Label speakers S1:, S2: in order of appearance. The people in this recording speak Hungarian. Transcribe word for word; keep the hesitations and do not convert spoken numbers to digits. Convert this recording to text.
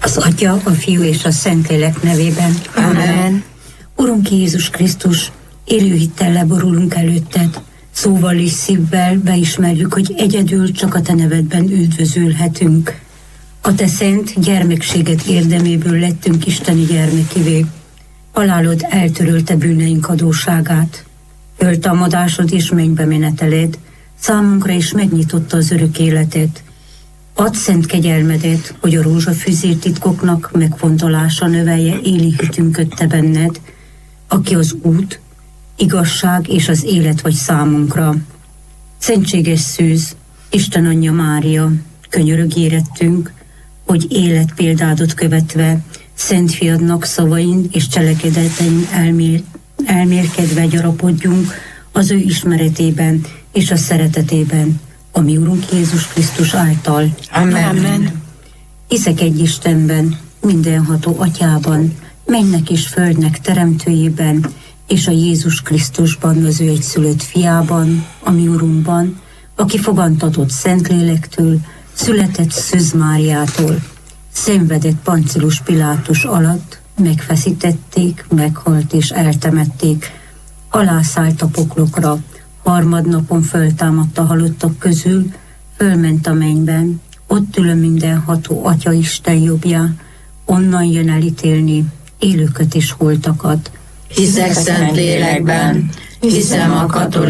S1: Az Atya, a Fiú és a Szentlélek nevében.
S2: Amen.
S1: Urunk Jézus Krisztus, élő hittel leborulunk előtted, szóval és szívvel beismerjük, hogy egyedül csak a te nevedben üdvözülhetünk. A te szent gyermekséget érdeméből lettünk isteni gyermekivé. Halálod eltörölte bűneink adósságát. Föltámadásod és mennybe meneteled számunkra is megnyitotta az örök életet. Add szent kegyelmedet, hogy a rózsafüzér titkoknak megfontolása növelje éli hitünköt te benned, aki az út, igazság és az élet vagy számunkra. Szentséges szűz, Isten anyja Mária, könyörög érettünk, hogy életpéldádot követve, szent fiadnak szavain és cselekedetein elmér, elmérkedve gyarapodjunk az ő ismeretében és a szeretetében, a mi Urunk Jézus Krisztus által.
S2: Amen. Amen.
S1: Hiszek egy Istenben, mindenható Atyában, mennek és földnek teremtőjében, és a Jézus Krisztusban, az ő egyszülött fiában, a mi Urunkban, aki fogantatott Szentlélektől, született Szűz Máriától, szenvedett Pancilus Pilátus alatt, megfeszítették, meghalt és eltemették, alászállt a poklokra, harmadnapon föltámadt a halottak közül, fölment a mennyben, ott ül a mindenható Atya Isten jobbján, onnan jön elítélni élőket és holtakat.
S2: Hiszek szent lélekben, hiszem a katolikus